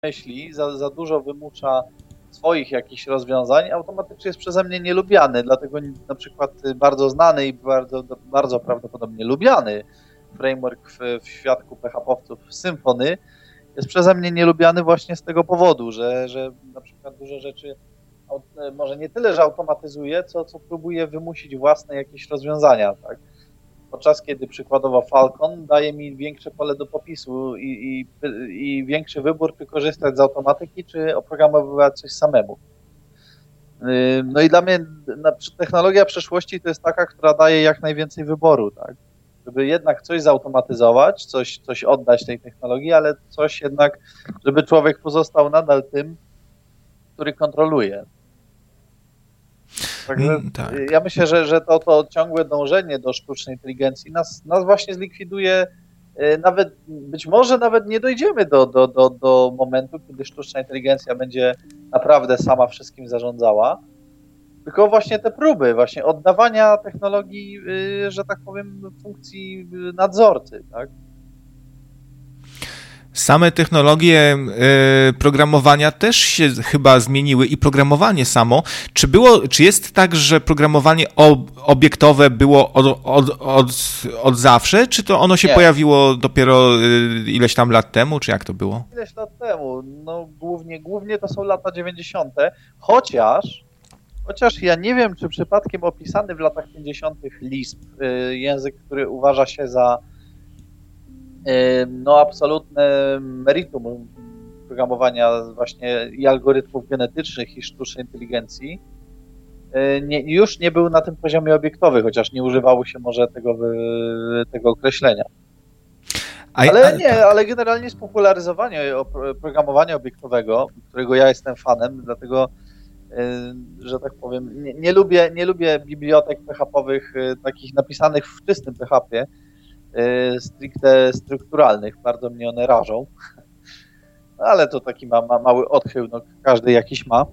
myśli, za dużo wymusza swoich jakichś rozwiązań, automatycznie jest przeze mnie nielubiany, dlatego na przykład bardzo znany i bardzo prawdopodobnie lubiany framework w świadku PHP-owców Symfony jest przeze mnie nielubiany właśnie z tego powodu, że na przykład dużo rzeczy może nie tyle, że automatyzuje, co próbuje wymusić własne jakieś rozwiązania, tak? Podczas kiedy przykładowo Falcon daje mi większe pole do popisu i większy wybór, czy korzystać z automatyki, czy oprogramowywać coś samemu. No i dla mnie technologia przyszłości to jest taka, która daje jak najwięcej wyboru, tak? Żeby jednak coś zautomatyzować, coś oddać tej technologii, ale coś jednak, żeby człowiek pozostał nadal tym, który kontroluje. Także tak. Ja myślę, że to ciągłe dążenie do sztucznej inteligencji nas właśnie zlikwiduje. Być może nawet nie dojdziemy do momentu, kiedy sztuczna inteligencja będzie naprawdę sama wszystkim zarządzała, tylko właśnie te próby właśnie oddawania technologii, że tak powiem, funkcji nadzorcy, tak? Same technologie programowania też się chyba zmieniły i programowanie samo. Czy jest tak, że programowanie obiektowe było od zawsze, czy to ono się pojawiło dopiero ileś tam lat temu, czy jak to było? Ileś lat temu, no głównie to są lata 90., chociaż ja nie wiem, czy przypadkiem opisany w latach 50. Lisp, język, który uważa się za absolutne meritum programowania właśnie i algorytmów genetycznych i sztucznej inteligencji, już nie był na tym poziomie obiektowy, chociaż nie używało się może tego określenia. Ale generalnie spopularyzowanie programowania obiektowego, którego ja jestem fanem, dlatego, że tak powiem, nie lubię bibliotek PHP-owych takich napisanych w czystym PHP, stricte strukturalnych, bardzo mnie one rażą, ale to taki mały odchył, no każdy jakiś ma.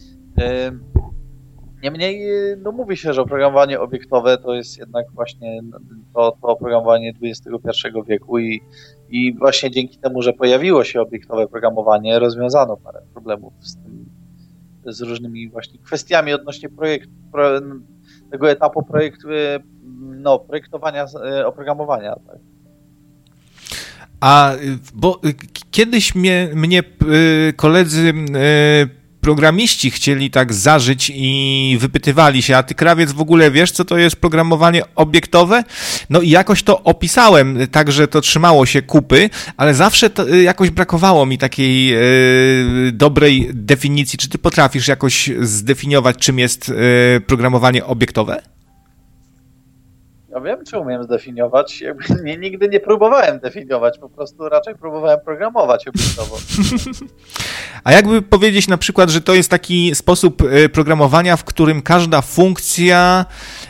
Niemniej, no mówi się, że oprogramowanie obiektowe to jest jednak właśnie to oprogramowanie XXI wieku i właśnie dzięki temu, że pojawiło się obiektowe programowanie, rozwiązano parę problemów z różnymi właśnie kwestiami odnośnie tego etapu projektowania oprogramowania. Tak. Bo kiedyś mnie koledzy programiści chcieli tak zażyć i wypytywali się, a ty, krawiec, w ogóle wiesz, co to jest programowanie obiektowe? No i jakoś to opisałem, tak, że to trzymało się kupy, ale zawsze jakoś brakowało mi takiej dobrej definicji. Czy ty potrafisz jakoś zdefiniować, czym jest programowanie obiektowe? Ja wiem, czy umiem zdefiniować. Nigdy nie próbowałem definiować, po prostu raczej próbowałem programować obiektowo. A jakby powiedzieć na przykład, że to jest taki sposób programowania, w którym każda funkcja,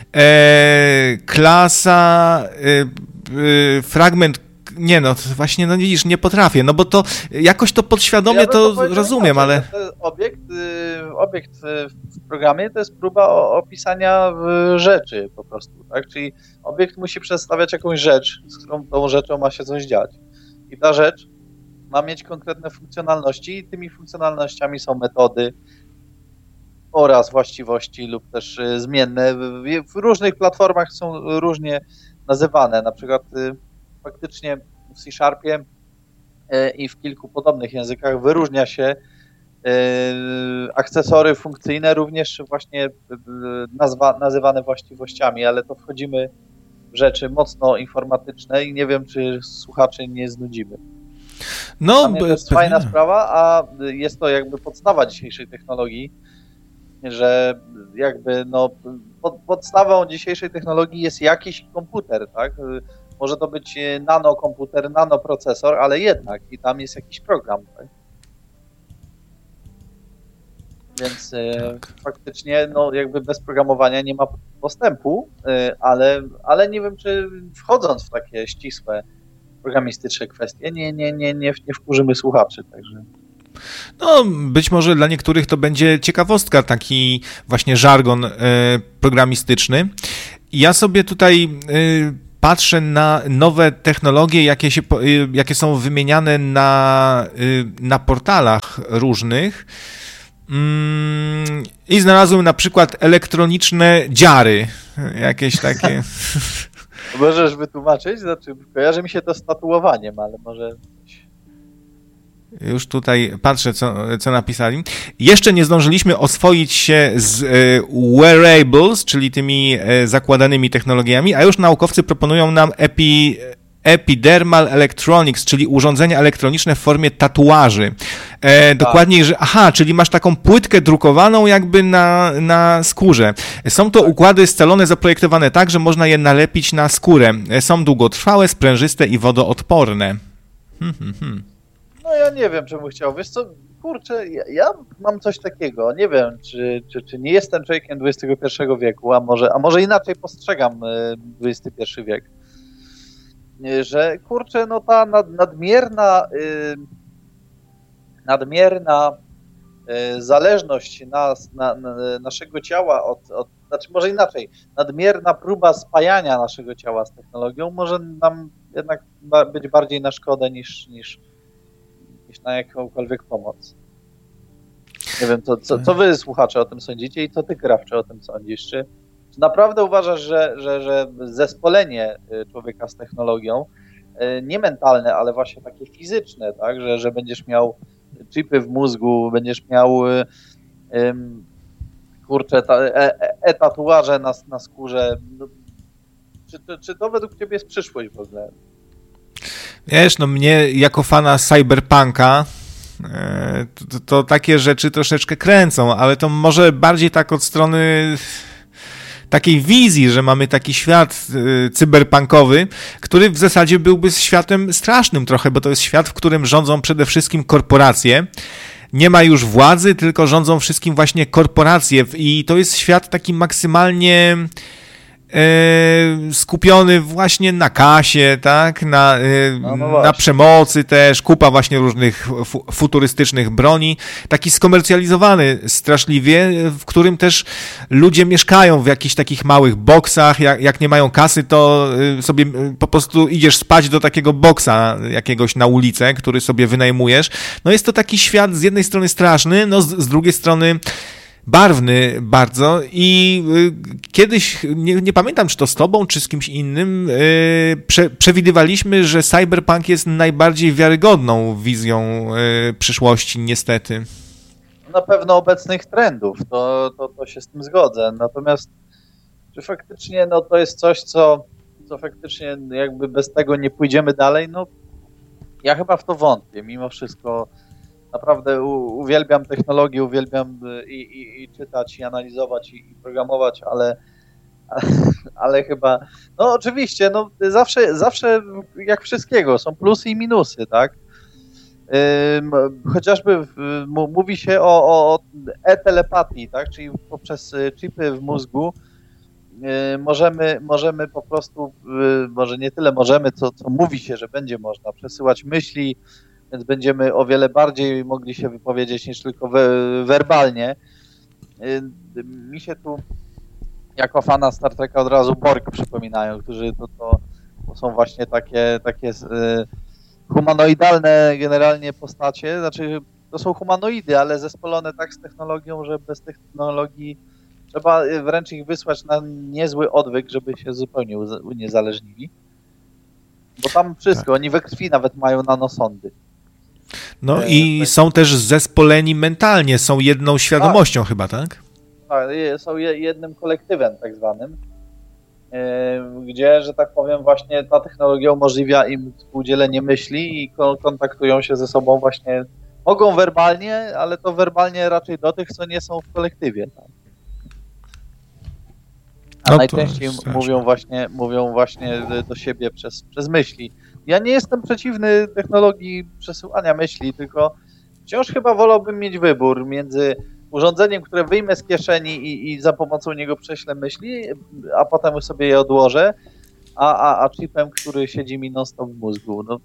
klasa, fragment, właśnie, widzisz, nie potrafię, no bo to jakoś to podświadomie to rozumiem, ale... Obiekt w programie to jest próba opisania rzeczy po prostu, tak? Czyli obiekt musi przedstawiać jakąś rzecz, z którą tą rzeczą ma się coś dziać. I ta rzecz ma mieć konkretne funkcjonalności i tymi funkcjonalnościami są metody oraz właściwości lub też zmienne. W różnych platformach są różnie nazywane, na przykład faktycznie w C# i w kilku podobnych językach wyróżnia się akcesory funkcyjne, również właśnie nazywane właściwościami, ale to wchodzimy w rzeczy mocno informatyczne i nie wiem, czy słuchaczy nie znudzimy. To jest fajna sprawa, a jest to jakby podstawa dzisiejszej technologii, że jakby podstawą dzisiejszej technologii jest jakiś komputer, tak? Może to być nanokomputer, nanoprocesor, ale jednak i tam jest jakiś program, tak? Więc faktycznie jakby bez programowania nie ma postępu, ale nie wiem, czy wchodząc w takie ścisłe programistyczne kwestie nie wkurzymy słuchaczy, także... No, być może dla niektórych to będzie ciekawostka, taki właśnie żargon programistyczny. Ja sobie tutaj patrzę na nowe technologie, jakie są wymieniane na portalach różnych i znalazłem na przykład elektroniczne dziary, jakieś takie... Możesz wytłumaczyć? Znaczy, kojarzy mi się to z tatuowaniem, ale może... Już tutaj patrzę, co napisali. Jeszcze nie zdążyliśmy oswoić się z wearables, czyli tymi zakładanymi technologiami, a już naukowcy proponują nam epidermal electronics, czyli urządzenia elektroniczne w formie tatuaży. Dokładniej, że czyli masz taką płytkę drukowaną jakby na skórze. Są to układy scalone zaprojektowane tak, że można je nalepić na skórę. Są długotrwałe, sprężyste i wodoodporne. No ja nie wiem, czemu chciał. Wiesz co, kurczę, ja mam coś takiego. Nie wiem, czy nie jestem człowiekiem XXI wieku, a może inaczej postrzegam XXI wiek. Że kurczę, no ta nadmierna zależność naszego ciała znaczy może inaczej, nadmierna próba spajania naszego ciała z technologią może nam jednak być bardziej na szkodę niż na jakąkolwiek pomoc. Nie wiem, co wy słuchacze o tym sądzicie i co ty, Krawcze, o tym sądzisz? Czy naprawdę uważasz, że zespolenie człowieka z technologią, nie mentalne, ale właśnie takie fizyczne, tak? Że będziesz miał chipy w mózgu, będziesz miał kurczę, tatuaże na skórze. No, czy to według ciebie jest przyszłość w ogóle? Wiesz, no mnie jako fana cyberpunka to takie rzeczy troszeczkę kręcą, ale to może bardziej tak od strony takiej wizji, że mamy taki świat cyberpunkowy, który w zasadzie byłby światem strasznym trochę, bo to jest świat, w którym rządzą przede wszystkim korporacje. Nie ma już władzy, tylko rządzą wszystkim właśnie korporacje i to jest świat taki maksymalnie skupiony właśnie na kasie, tak, na przemocy też, kupa właśnie różnych futurystycznych broni, taki skomercjalizowany straszliwie, w którym też ludzie mieszkają w jakichś takich małych boksach, jak nie mają kasy, to sobie po prostu idziesz spać do takiego boksa jakiegoś na ulicę, który sobie wynajmujesz. No jest to taki świat z jednej strony straszny, no z drugiej strony barwny bardzo i kiedyś, nie pamiętam czy to z tobą, czy z kimś innym, przewidywaliśmy, że cyberpunk jest najbardziej wiarygodną wizją przyszłości, niestety. Na pewno obecnych trendów, to się z tym zgodzę, natomiast czy faktycznie no, to jest coś, co faktycznie jakby bez tego nie pójdziemy dalej, no ja chyba w to wątpię, mimo wszystko. Naprawdę uwielbiam technologię, uwielbiam i czytać, i analizować, i programować, ale chyba, no oczywiście, no zawsze jak wszystkiego, są plusy i minusy, tak? Chociażby mówi się o e-telepatii, tak? Czyli poprzez chipy w mózgu możemy po prostu, może nie tyle możemy, co mówi się, że będzie można przesyłać myśli, więc będziemy o wiele bardziej mogli się wypowiedzieć niż tylko werbalnie. Mi się tu jako fana Star Treka od razu Borg przypominają, którzy to są właśnie takie humanoidalne generalnie postacie, znaczy to są humanoidy, ale zespolone tak z technologią, że bez technologii trzeba wręcz ich wysłać na niezły odwyk, żeby się zupełnie uniezależnili. Bo tam wszystko, oni we krwi nawet mają nanosądy. No i są też zespoleni mentalnie, są jedną świadomością chyba, tak? Tak, są jednym kolektywem tak zwanym, gdzie, że tak powiem, właśnie ta technologia umożliwia im współdzielenie myśli i kontaktują się ze sobą właśnie, mogą werbalnie, ale to werbalnie raczej do tych, co nie są w kolektywie. Tak? A no najczęściej mówią właśnie do siebie przez myśli. Ja nie jestem przeciwny technologii przesyłania myśli, tylko wciąż chyba wolałbym mieć wybór między urządzeniem, które wyjmę z kieszeni i za pomocą niego prześlę myśli, a potem sobie je odłożę, a chipem, który siedzi mi non-stop w mózgu. No.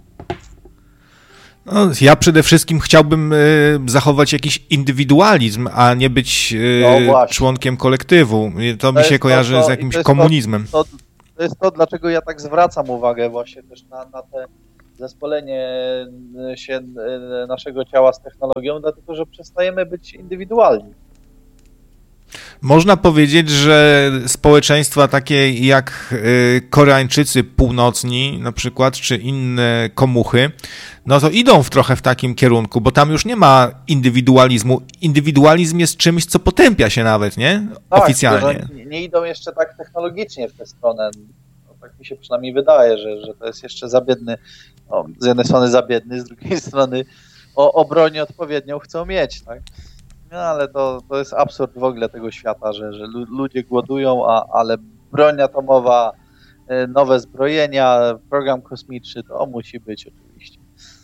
No, ja przede wszystkim chciałbym zachować jakiś indywidualizm, a nie być członkiem kolektywu. To mi się kojarzy z jakimś komunizmem. to jest to, dlaczego ja tak zwracam uwagę właśnie też na te zespolenie się naszego ciała z technologią, dlatego że przestajemy być indywidualni. Można powiedzieć, że społeczeństwa takie jak Koreańczycy północni na przykład, czy inne komuchy, no to idą trochę w takim kierunku, bo tam już nie ma indywidualizmu. Indywidualizm jest czymś, co potępia się nawet, nie? Tak, Oficjalnie. że nie idą jeszcze tak technologicznie w tę stronę. No, tak mi się przynajmniej wydaje, że to jest jeszcze za biedny. No, z jednej strony za biedny, z drugiej strony o bronię odpowiednią chcą mieć, tak? No, ale to jest absurd w ogóle tego świata, że ludzie głodują, ale broń atomowa, nowe zbrojenia, program kosmiczny, to musi być oczywiście.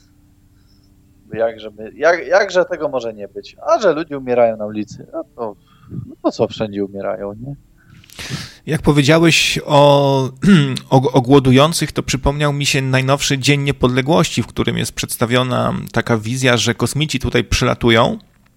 Jakże tego może nie być? A że ludzie umierają na ulicy, no to co wszędzie umierają, nie? Jak powiedziałeś o głodujących, to przypomniał mi się najnowszy Dzień Niepodległości, w którym jest przedstawiona taka wizja, że kosmici tutaj przylatują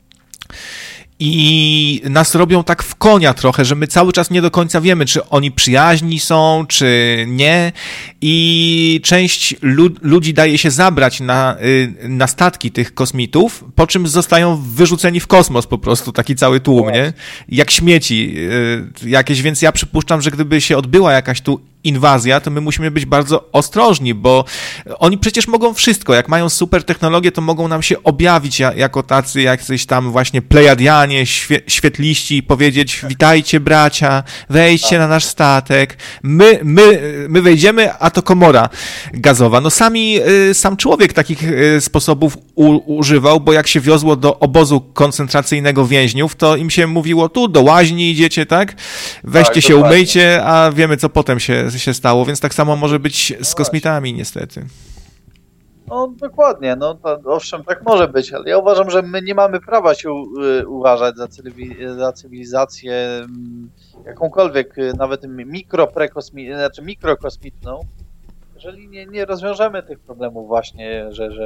i nas robią tak w konia trochę, że my cały czas nie do końca wiemy, czy oni przyjaźni są, czy nie. I część ludzi daje się zabrać na statki tych kosmitów, po czym zostają wyrzuceni w kosmos po prostu, taki cały tłum, nie? Jak śmieci jakieś, więc ja przypuszczam, że gdyby się odbyła jakaś tu inwazja, to my musimy być bardzo ostrożni, bo oni przecież mogą wszystko. Jak mają super technologię, to mogą nam się objawić jako tacy jacyś tam właśnie plejadianie, świetliści i powiedzieć: witajcie bracia, wejdźcie na nasz statek, my wejdziemy, a to komora gazowa. No sam człowiek takich sposobów używał, bo jak się wiozło do obozu koncentracyjnego więźniów, to im się mówiło: tu do łaźni idziecie, tak? Weźcie tak, się, umyjcie, a wiemy, co potem się stało, więc tak samo może być z kosmitami niestety. No dokładnie, no to, owszem, tak może być, ale ja uważam, że my nie mamy prawa się uważać za cywilizację jakąkolwiek, nawet mikrokosmiczną, jeżeli nie rozwiążemy tych problemów właśnie, że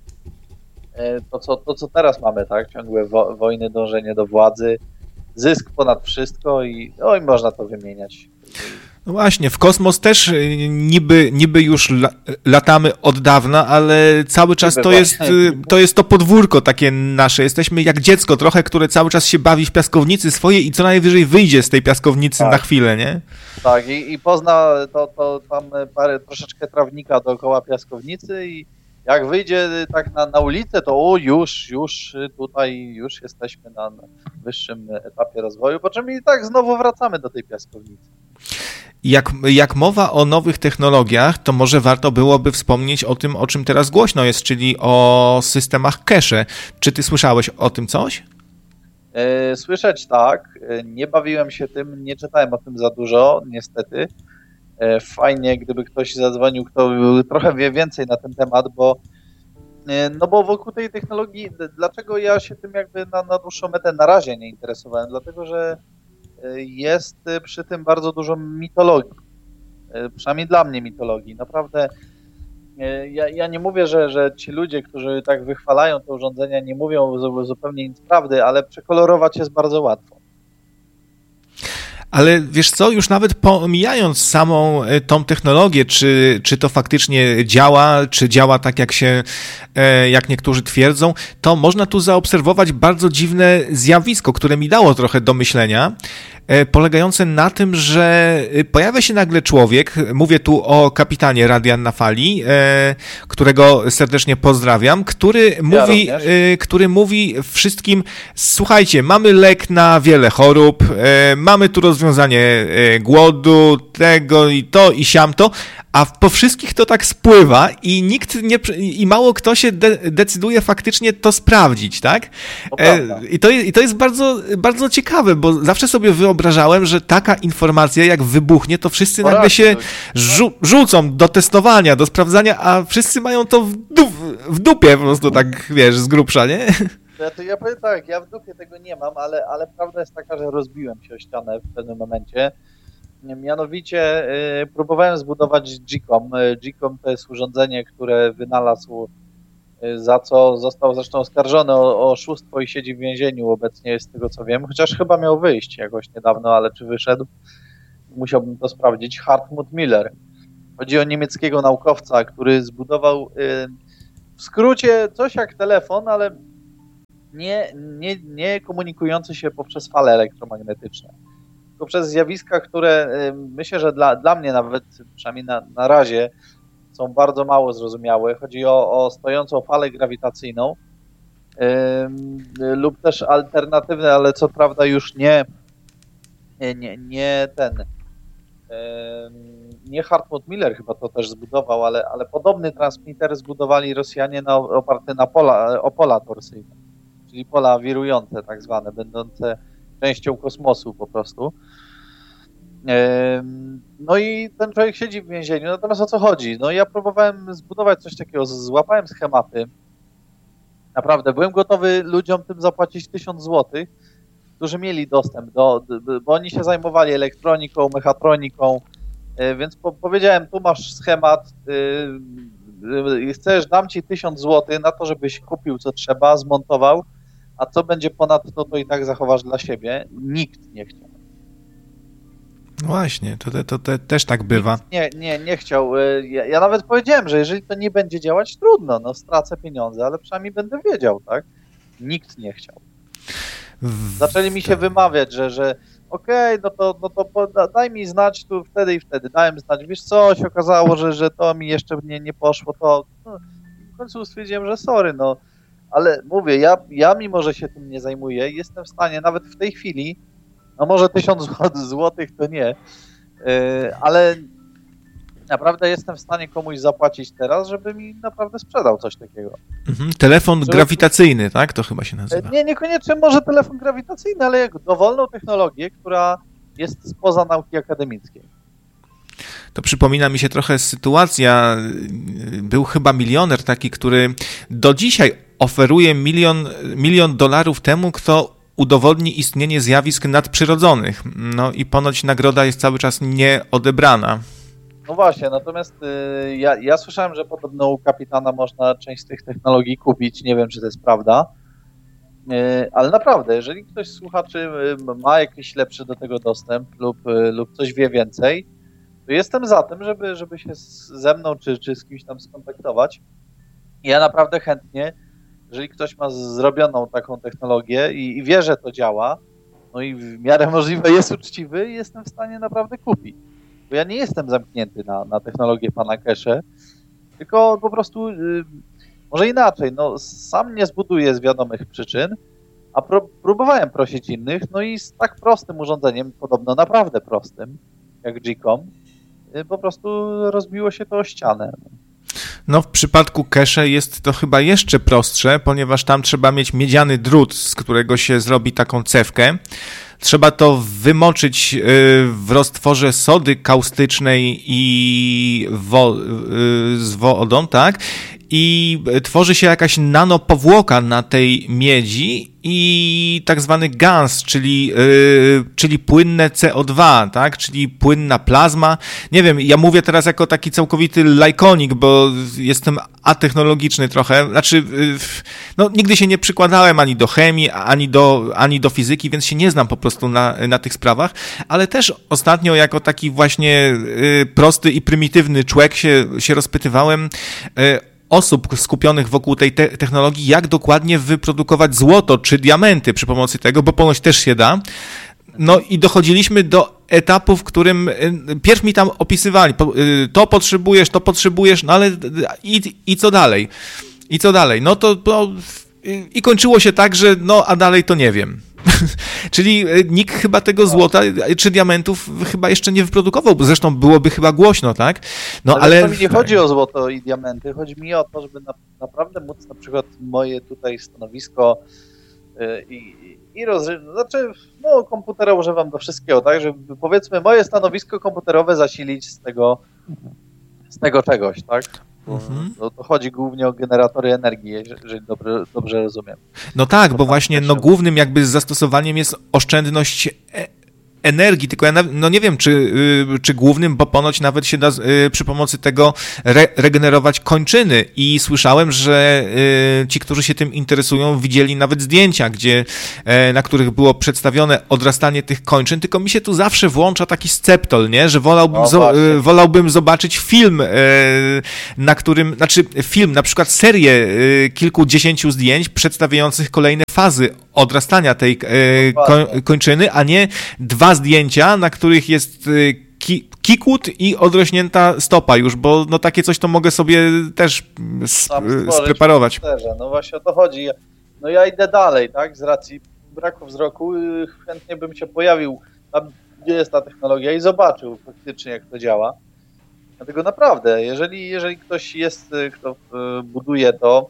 to co teraz mamy, tak, ciągłe wojny, dążenie do władzy, zysk ponad wszystko i można to wymieniać. No właśnie, w kosmos też niby już latamy od dawna, ale cały czas to jest to podwórko takie nasze. Jesteśmy jak dziecko trochę, które cały czas się bawi w piaskownicy swojej i co najwyżej wyjdzie z tej piaskownicy na chwilę, nie? Tak, i pozna to tam troszeczkę trawnika dookoła piaskownicy i jak wyjdzie tak na ulicę, to już tutaj jesteśmy na wyższym etapie rozwoju, po czym i tak znowu wracamy do tej piaskownicy. Jak mowa o nowych technologiach, to może warto byłoby wspomnieć o tym, o czym teraz głośno jest, czyli o systemach cache. Czy ty słyszałeś o tym coś? Słyszeć tak, nie bawiłem się tym, nie czytałem o tym za dużo, niestety. Fajnie, gdyby ktoś zadzwonił, kto trochę wie więcej na ten temat, bo wokół tej technologii, dlaczego ja się tym jakby na dłuższą metę na razie nie interesowałem? Dlatego, że jest przy tym bardzo dużo mitologii, przynajmniej dla mnie mitologii. Naprawdę ja nie mówię, że ci ludzie, którzy tak wychwalają te urządzenia, nie mówią zupełnie nic prawdy, ale przekolorować jest bardzo łatwo. Ale wiesz co, już nawet pomijając samą tą technologię, czy to faktycznie działa, czy działa tak jak niektórzy twierdzą, to można tu zaobserwować bardzo dziwne zjawisko, które mi dało trochę do myślenia, polegające na tym, że pojawia się nagle człowiek, mówię tu o kapitanie Radian na Fali, którego serdecznie pozdrawiam, który mówi wszystkim: słuchajcie, mamy lek na wiele chorób, mamy tu rozwiązanie głodu, tego i to i siamto, a po wszystkich to tak spływa i i mało kto się decyduje faktycznie to sprawdzić, tak? I to jest bardzo, bardzo ciekawe, bo zawsze sobie wyobrażałem, że taka informacja jak wybuchnie, to wszyscy nagle się rzucą do testowania, do sprawdzania, a wszyscy mają to w dupie po prostu, tak wiesz, z grubsza, nie? Ja powiem tak, ja w dupie tego nie mam, ale prawda jest taka, że rozbiłem się o ścianę w pewnym momencie. Mianowicie próbowałem zbudować GCOM. GCOM to jest urządzenie, które wynalazł, za co został zresztą oskarżony o oszustwo i siedzi w więzieniu obecnie, z tego co wiem, chociaż chyba miał wyjść jakoś niedawno, ale czy wyszedł? musiałbym to sprawdzić, Hartmut Miller. Chodzi o niemieckiego naukowca, który zbudował w skrócie coś jak telefon, ale nie komunikujący się poprzez fale elektromagnetyczne, tylko przez zjawiska, które myślę, że dla mnie nawet, przynajmniej na razie, są bardzo mało zrozumiałe. Chodzi o stojącą falę grawitacyjną lub też alternatywne, ale co prawda już nie Hartmut Miller chyba to też zbudował, ale podobny transmitter zbudowali Rosjanie oparty o pola torsyjne, czyli pola wirujące tak zwane, będące częścią kosmosu po prostu. No i ten człowiek siedzi w więzieniu, natomiast o co chodzi? No ja próbowałem zbudować coś takiego, złapałem schematy, naprawdę, byłem gotowy ludziom tym zapłacić 1000 złotych, którzy mieli dostęp bo oni się zajmowali elektroniką, mechatroniką, więc powiedziałem, tu masz schemat, chcesz, dam ci 1000 złotych na to, żebyś kupił co trzeba, zmontował, a co będzie ponadto, to i tak zachowasz dla siebie. Nikt nie chciał. No właśnie, to też tak bywa. Nie chciał. Ja nawet powiedziałem, że jeżeli to nie będzie działać, trudno, no stracę pieniądze, ale przynajmniej będę wiedział, tak? Nikt nie chciał. Zaczęli mi się wymawiać, że okej, no to daj mi znać tu wtedy i wtedy. Dałem znać, wiesz co, się okazało, że to mi jeszcze nie poszło, to no, w końcu stwierdziłem, że sorry, no, ale mówię, ja mimo, że się tym nie zajmuję, jestem w stanie nawet w tej chwili, no może 1000 złotych to nie, ale naprawdę jestem w stanie komuś zapłacić teraz, żeby mi naprawdę sprzedał coś takiego. Telefon grawitacyjny, tak? To chyba się nazywa. Niekoniecznie może telefon grawitacyjny, ale jak dowolną technologię, która jest spoza nauki akademickiej. To przypomina mi się trochę sytuacja, był chyba milioner taki, który do dzisiaj oferuje milion dolarów temu, kto udowodni istnienie zjawisk nadprzyrodzonych. No i ponoć nagroda jest cały czas nieodebrana. No właśnie, natomiast ja słyszałem, że podobno u kapitana można część z tych technologii kupić, nie wiem, czy to jest prawda, ale naprawdę, jeżeli ktoś z słuchaczy ma jakiś lepszy do tego dostęp lub coś wie więcej, to jestem za tym, żeby się ze mną czy z kimś tam skontaktować. Ja naprawdę chętnie, jeżeli ktoś ma zrobioną taką technologię i wie, że to działa, no i w miarę możliwe jest uczciwy, jestem w stanie naprawdę kupić. Bo ja nie jestem zamknięty na technologię pana Kesze, tylko po prostu, może inaczej, no sam nie zbuduję z wiadomych przyczyn, a próbowałem prosić innych, no i z tak prostym urządzeniem, podobno naprawdę prostym, jak G-Com, po prostu rozbiło się to o ścianę. No w przypadku Kesze jest to chyba jeszcze prostsze, ponieważ tam trzeba mieć miedziany drut, z którego się zrobi taką cewkę. Trzeba to wymoczyć w roztworze sody kaustycznej i z wodą, tak? I tworzy się jakaś nanopowłoka na tej miedzi i tak zwany GANS, czyli płynne CO2, tak? Czyli płynna plazma. Nie wiem, ja mówię teraz jako taki całkowity lajkonik, bo jestem atechnologiczny trochę. Znaczy, no nigdy się nie przykładałem ani do chemii, ani do fizyki, więc się nie znam po prostu na tych sprawach, ale też ostatnio jako taki właśnie prosty i prymitywny człowiek się rozpytywałem osób skupionych wokół tej technologii, jak dokładnie wyprodukować złoto czy diamenty przy pomocy tego, bo ponoć też się da. No i dochodziliśmy do etapu, w którym pierw mi tam opisywali, to potrzebujesz, no ale i co dalej? I co dalej? No to i kończyło się tak, że no a dalej to nie wiem. Czyli nikt chyba tego złota czy diamentów chyba jeszcze nie wyprodukował, bo zresztą byłoby chyba głośno, tak? No ale to mi nie chodzi o złoto i diamenty, chodzi mi o to, żeby naprawdę móc na przykład moje tutaj stanowisko znaczy, no komputera używam do wszystkiego, tak, żeby powiedzmy moje stanowisko komputerowe zasilić z tego czegoś, tak? No to chodzi głównie o generatory energii, jeżeli dobrze rozumiem. No tak, bo właśnie głównym jakby zastosowaniem jest oszczędność energii, tylko ja no nie wiem, czy głównym, bo ponoć nawet się da przy pomocy tego regenerować kończyny i słyszałem, że ci, którzy się tym interesują, widzieli nawet zdjęcia, na których było przedstawione odrastanie tych kończyn, tylko mi się tu zawsze włącza taki sceptol, nie? Że wolałbym zobaczyć film, film, na przykład serię kilkudziesięciu zdjęć przedstawiających kolejne fazy odrastania tej kończyny, a nie 2 zdjęcia, na których jest kikut i odrośnięta stopa już, bo no takie coś to mogę sobie też spreparować. No właśnie o to chodzi. No ja idę dalej, tak? Z racji braku wzroku chętnie bym się pojawił tam, gdzie jest ta technologia i zobaczył faktycznie, jak to działa. Dlatego naprawdę, jeżeli ktoś jest, kto buduje to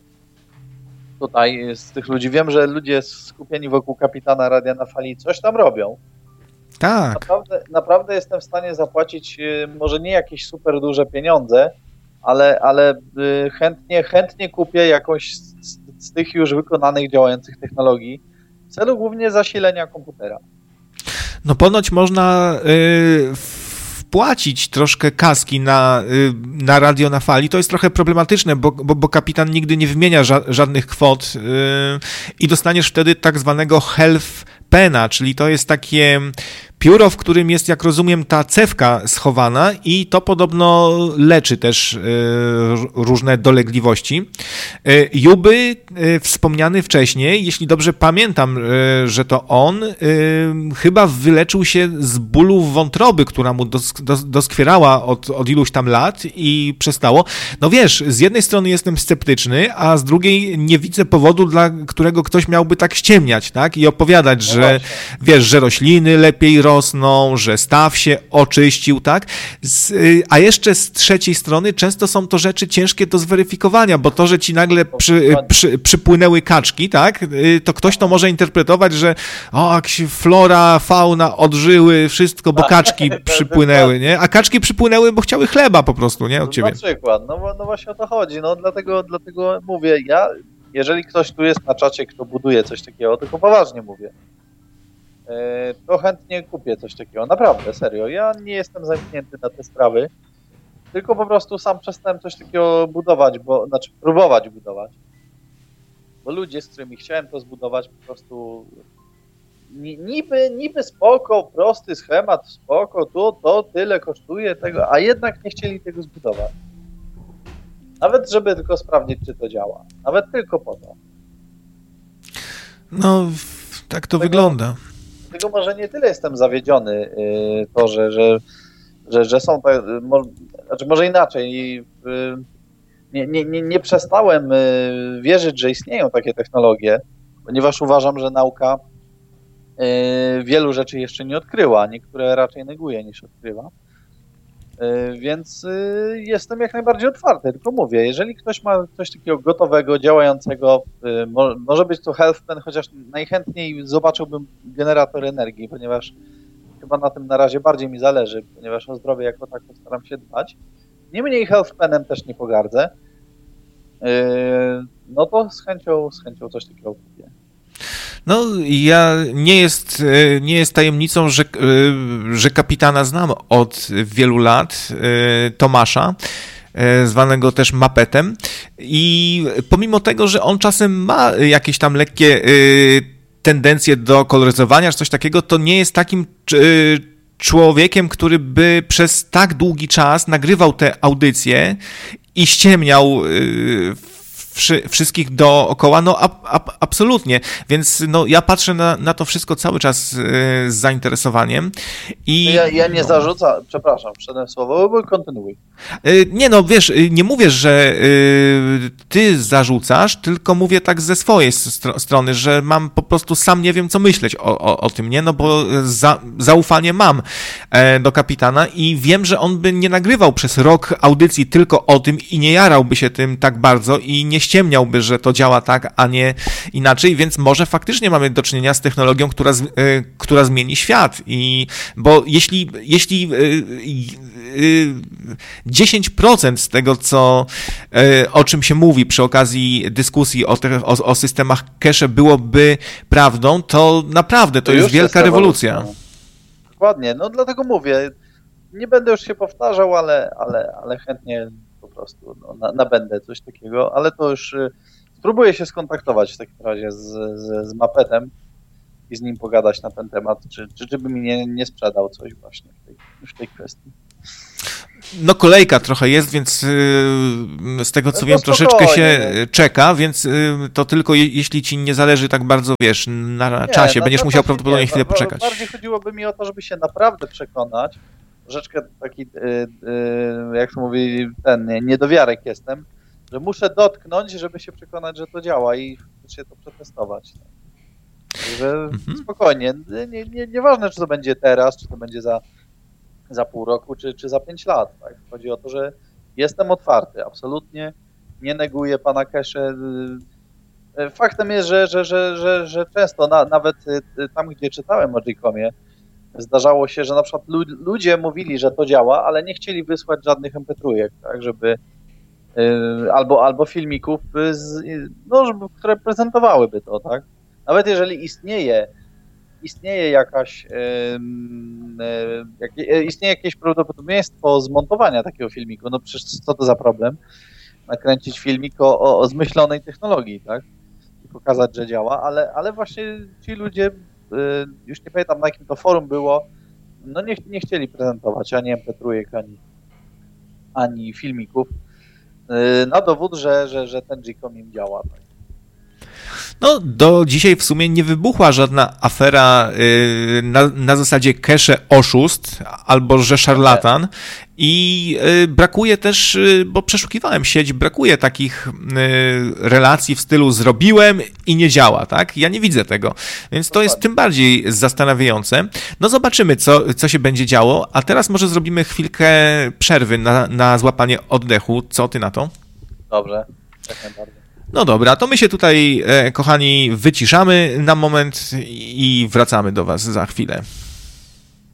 tutaj z tych ludzi, wiem, że ludzie skupieni wokół kapitana Radia na Fali coś tam robią. Tak. Naprawdę jestem w stanie zapłacić może nie jakieś super duże pieniądze, ale chętnie kupię jakąś z tych już wykonanych, działających technologii w celu głównie zasilenia komputera. No ponoć można wpłacić troszkę kaski na radio na fali. To jest trochę problematyczne, bo kapitan nigdy nie wymienia żadnych kwot i dostaniesz wtedy tak zwanego health pena, czyli to jest takie pióro, w którym jest, jak rozumiem, ta cewka schowana i to podobno leczy też różne dolegliwości. Juby, wspomniany wcześniej, jeśli dobrze pamiętam, że to on chyba wyleczył się z bólu wątroby, która mu doskwierała od iluś tam lat i przestało. No wiesz, z jednej strony jestem sceptyczny, a z drugiej nie widzę powodu, dla którego ktoś miałby tak ściemniać, tak? I opowiadać, że wiesz, że rośliny lepiej rosną, że staw się oczyścił, tak? A jeszcze z trzeciej strony często są to rzeczy ciężkie do zweryfikowania, bo to, że ci nagle przypłynęły kaczki, tak? To ktoś to może interpretować, że jak się flora, fauna odżyły, wszystko, bo kaczki przypłynęły, nie? A kaczki przypłynęły, bo chciały chleba po prostu, nie? Od ciebie. Na przykład, no właśnie o to chodzi, no dlatego mówię, jeżeli ktoś tu jest na czacie, kto buduje coś takiego, tylko poważnie mówię, to chętnie kupię coś takiego. Naprawdę, serio. Ja nie jestem zamknięty na te sprawy, tylko po prostu sam przestałem coś takiego budować, próbować budować. Bo ludzie, z którymi chciałem to zbudować, po prostu niby spoko, prosty schemat, spoko, to tyle kosztuje tego, a jednak nie chcieli tego zbudować. Nawet żeby tylko sprawdzić, czy to działa. Nawet tylko po to. No, tak to wygląda. Dlatego może nie tyle jestem zawiedziony to, że są te, znaczy może inaczej, nie przestałem wierzyć, że istnieją takie technologie, ponieważ uważam, że nauka wielu rzeczy jeszcze nie odkryła, niektóre raczej neguje niż odkrywa, więc jestem jak najbardziej otwarty, tylko mówię, jeżeli ktoś ma coś takiego gotowego, działającego, może być to health pen, chociaż najchętniej zobaczyłbym generator energii, ponieważ chyba na tym na razie bardziej mi zależy, ponieważ o zdrowie jako tako staram się dbać. Niemniej health penem też nie pogardzę, no to z chęcią coś takiego kupię. No, nie jest tajemnicą, że kapitana znam od wielu lat, Tomasza, zwanego też Mapetem, i pomimo tego, że on czasem ma jakieś tam lekkie tendencje do koloryzowania czy coś takiego, to nie jest takim człowiekiem, który by przez tak długi czas nagrywał te audycje i ściemniał wszystkich dookoła, no absolutnie, więc no, ja patrzę na to wszystko cały czas z zainteresowaniem i... Ja nie zarzucam, przepraszam, wszedłem w słowo, bo kontynuuj. Nie no, wiesz, nie mówię, że ty zarzucasz, tylko mówię tak ze swojej strony, że mam po prostu sam nie wiem, co myśleć o tym, nie? No bo zaufanie mam do kapitana i wiem, że on by nie nagrywał przez rok audycji tylko o tym i nie jarałby się tym tak bardzo i nie ściemniałby, że to działa tak, a nie inaczej, więc może faktycznie mamy do czynienia z technologią, która zmieni świat. Bo jeśli 10% z tego, o czym się mówi przy okazji dyskusji o systemach cache byłoby prawdą, to naprawdę to jest wielka rewolucja. Dokładnie, no dlatego mówię, nie będę już się powtarzał, ale chętnie po prostu nabędę coś takiego, ale to już spróbuję się skontaktować w takim razie z Mapetem i z nim pogadać na ten temat, czy by mi nie sprzedał coś właśnie w tej kwestii. No kolejka trochę jest, więc z tego co wiem troszeczkę się czeka, więc to tylko jeśli ci nie zależy tak bardzo, wiesz, na czasie, będziesz musiał prawdopodobnie chwilę poczekać. Bardziej chodziłoby mi o to, żeby się naprawdę przekonać, troszeczkę taki, jak to mówi, niedowiarek jestem, że muszę dotknąć, żeby się przekonać, że to działa i faktycznie to przetestować. Także spokojnie, nieważne czy to będzie teraz, czy to będzie za pół roku, czy za 5 lat. Tak? Chodzi o to, że jestem otwarty, absolutnie nie neguję pana Kesze. Faktem jest, że często, nawet tam, gdzie czytałem o G-Comie, zdarzało się, że na przykład ludzie mówili, że to działa, ale nie chcieli wysłać żadnych MP3, tak, żeby albo filmików, które prezentowałyby to, tak. Nawet jeżeli istnieje jakieś prawdopodobieństwo zmontowania takiego filmiku, no przecież co to za problem? Nakręcić filmik o zmyślonej technologii, tak? I pokazać, że działa, ale właśnie ci ludzie, już nie pamiętam na jakim to forum było, no nie chcieli prezentować ani MP3, ani filmików na dowód, że ten G-Com im działa. Tak? No, do dzisiaj w sumie nie wybuchła żadna afera na zasadzie cache oszust albo że szarlatan i brakuje też, bo przeszukiwałem sieć, brakuje takich relacji w stylu zrobiłem i nie działa, tak? Ja nie widzę tego, więc to jest tym bardziej zastanawiające. No zobaczymy, co się będzie działo, a teraz może zrobimy chwilkę przerwy na złapanie oddechu. Co ty na to? Dobrze, jak najbardziej. No dobra, to my się tutaj, kochani, wyciszamy na moment i wracamy do was za chwilę.